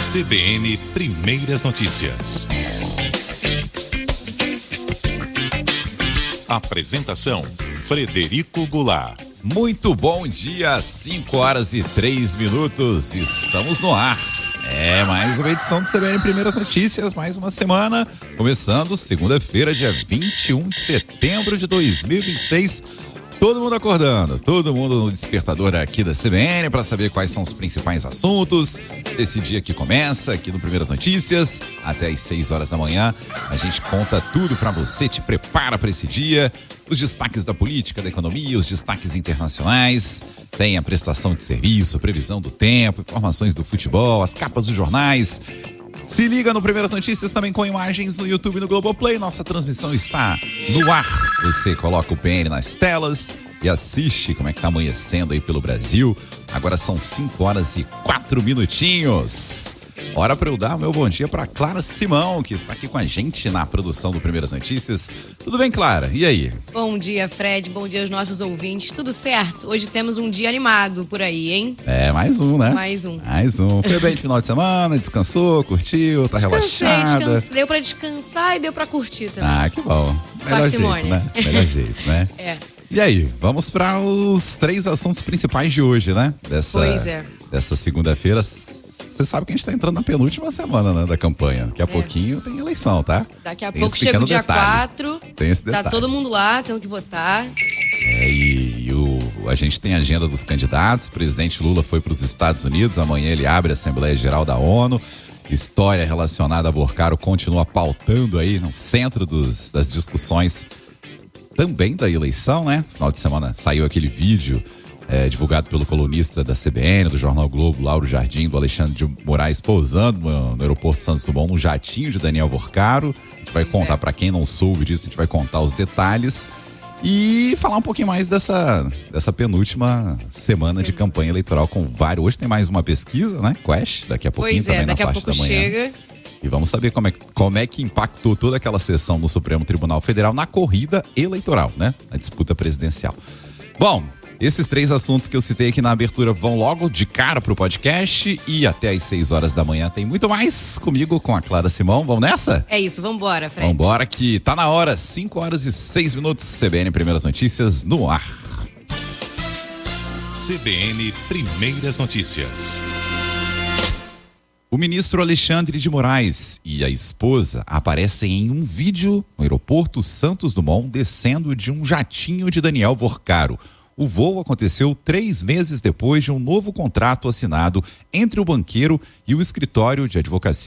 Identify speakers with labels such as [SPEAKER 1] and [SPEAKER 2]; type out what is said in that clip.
[SPEAKER 1] CBN Primeiras Notícias. Apresentação: Frederico Goulart.
[SPEAKER 2] Muito bom dia, 5h03. Estamos no ar. Mais uma edição do CBN Primeiras Notícias, mais uma semana, começando segunda-feira, dia 21 de setembro de 2026. Todo mundo acordando, todo mundo no despertador aqui da CBN para saber quais são os principais assuntos desse dia que começa aqui no Primeiras Notícias. Até às 6 horas da manhã a gente conta tudo para você, te prepara para esse dia. Os destaques da política, da economia, os destaques internacionais, tem a prestação de serviço, previsão do tempo, informações do futebol, as capas dos jornais. Se liga no Primeiras Notícias também com imagens no YouTube e no Globoplay. Nossa transmissão está no ar. Você coloca o PN nas telas e assiste como é que tá amanhecendo aí pelo Brasil. Agora são 5h04. Hora para eu dar o meu bom dia para Clara Simão, que está aqui com a gente na produção do Primeiras Notícias. Tudo bem, Clara? E aí?
[SPEAKER 3] Bom dia, Fred. Bom dia aos nossos ouvintes. Tudo certo? Hoje temos um dia animado por aí, hein?
[SPEAKER 2] Mais um, né?
[SPEAKER 3] Mais um.
[SPEAKER 2] Foi bem de final de semana? Descansou, curtiu, tá relaxada?
[SPEAKER 3] Descansei. Deu pra descansar e deu pra curtir também.
[SPEAKER 2] Que bom. Melhor jeito, né? Melhor jeito, né? E aí, vamos para os 3 assuntos principais de hoje, né? Dessa segunda-feira. Você sabe que a gente tá entrando na penúltima semana, né, da campanha. Daqui a pouquinho tem eleição, tá?
[SPEAKER 3] Daqui a pouco chega o dia 4.
[SPEAKER 2] Tem esse detalhe.
[SPEAKER 3] Tá todo mundo lá, tendo que votar.
[SPEAKER 2] A gente tem a agenda dos candidatos. O presidente Lula foi para os Estados Unidos. Amanhã ele abre a Assembleia Geral da ONU. História relacionada a Borcaro continua pautando aí no centro das discussões também da eleição, né? Final de semana saiu aquele vídeo divulgado pelo colunista da CBN, do Jornal Globo, Lauro Jardim, do Alexandre de Moraes, pousando no aeroporto Santos Dumont, no jatinho de Daniel Borcaro. A gente vai contar, para quem não soube disso, a gente vai contar os detalhes e falar um pouquinho mais dessa penúltima semana de campanha eleitoral com vários. Hoje tem mais uma pesquisa, né? Quest, daqui a pouquinho também na parte da manhã.
[SPEAKER 3] Chega.
[SPEAKER 2] E vamos saber como é que impactou toda aquela sessão no Supremo Tribunal Federal na corrida eleitoral, né? Na disputa presidencial. Bom, esses 3 assuntos que eu citei aqui na abertura vão logo de cara pro podcast e até às 6 horas da manhã tem muito mais comigo, com a Clara Simão. Vamos nessa?
[SPEAKER 3] É isso, vambora, Fred.
[SPEAKER 2] Vambora que tá na hora, 5h06, CBN Primeiras Notícias no ar.
[SPEAKER 1] CBN Primeiras Notícias.
[SPEAKER 2] O ministro Alexandre de Moraes e a esposa aparecem em um vídeo no aeroporto Santos Dumont descendo de um jatinho de Daniel Borcaro. O voo aconteceu 3 meses depois de um novo contrato assinado entre o banqueiro e o escritório de advocacia